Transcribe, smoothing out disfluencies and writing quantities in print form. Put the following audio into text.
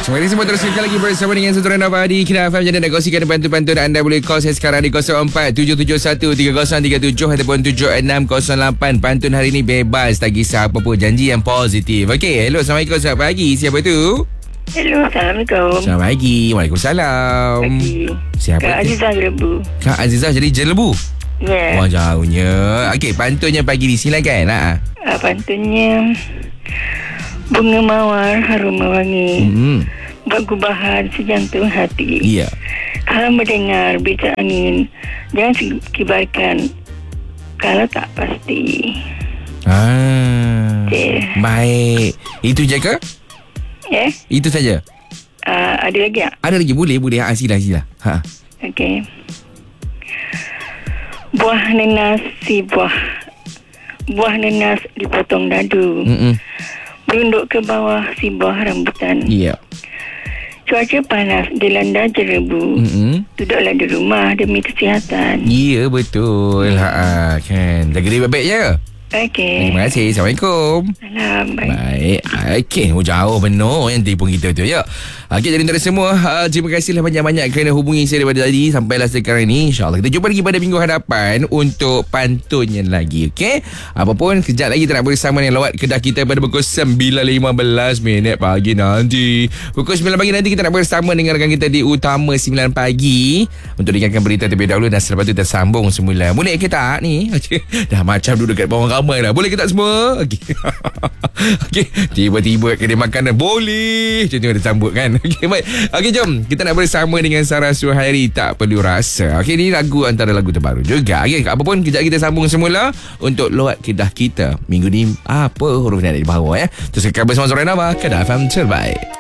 Terima kasih semua terus sekali lagi bersama dengan Sutra Nova di Kina FM. Jangan nak kongsikan pantun-pantun anda boleh call saya sekarang di 04-771-3037 ataupun 7608. Pantun hari ini bebas, tak kisah apa pun, janji yang positif. Okey, hello, Assalamualaikum, selamat pagi. Siapa tu? Hello, Assalamualaikum. Selamat pagi. Waalaikumsalam. Pagi. Siapa Kak tu? Azizah Jelebu. Kak Azizah jadi jelebu. Ya. Wah, jauhnya. Okey, pantunnya pagi ni silakan. Pantunnya bunga mawar harum mewangi. Buat gubahan sejantung hati. Ya. Kalau mendengar berita angin, jangan kibarkan kalau tak pasti. Okay. Baik. Itu je ke? Ya. Itu saja. Ada lagi tak? Ada lagi, boleh. Sila. Okey. Buah nenas dipotong dadu. Berunduk ke bawah si buah rambutan. Ya. Cuaca panas dilanda jerebu. Duduklah di rumah demi kesihatan. Ya, betul. Kan. Jaga diri baik-baik je. Okey. Terima kasih. Assalamualaikum. Salam. Baik. Okey, jauh benar yang telefon kita tu ya. Okey, jadi antara semua, terima kasihlah banyak-banyak kerana hubungi saya daripada tadi sampailah sekarang ni. InsyaAllah kita jumpa lagi pada minggu hadapan untuk pantunnya lagi. Okey. Apapun, kejap lagi kita nak bersama dengan lawat kedah kita pada pukul 9.15 pagi nanti. Pukul 9 pagi nanti kita nak bersama dengan rakan kita di Utama 9 pagi untuk dengarkan berita terlebih dahulu dan selepas tu kita sambung semula. Boleh ke tak ni? Dah macam duduk dekat bawah ramai dah. Boleh ke tak semua? Okey. Okey, tiba-tiba kedai makanan boleh. Macam tu ada sambut kan. Okey, baik. Okey, jom kita nak bersama dengan Sarah Suhairi, Tak Perlu Rasa. Okey, ni lagu antara lagu terbaru juga. Okey, apa pun kejap kita sambung semula untuk lawat kedah kita. Minggu ni apa huruf ni ada di bawah ya. Terus kekal bersama Suara Nova, Kedah FM terbaik.